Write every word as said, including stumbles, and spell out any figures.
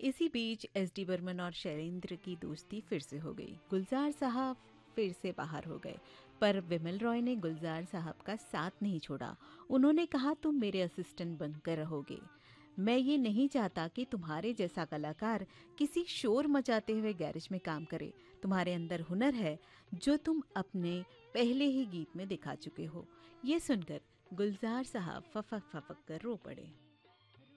इसी बीच S D Burman और शैलेंद्र की दोस्ती फिर से हो गई। गुलजार साहब फिर से बाहर हो गए, पर विमल रॉय ने गुलजार साहब का साथ नहीं छोड़ा। उन्होंने कहा, तुम मेरे असिस्टेंट बनकर रहोगे। मैं ये नहीं चाहता कि तुम्हारे जैसा कलाकार किसी शोर मचाते हुए गैरेज में काम करे। तुम्हारे अंदर हुनर है जो तुम अपने पहले ही गीत में दिखा चुके हो। ये सुनकर गुलजार साहब फफक फफक कर रो पड़े।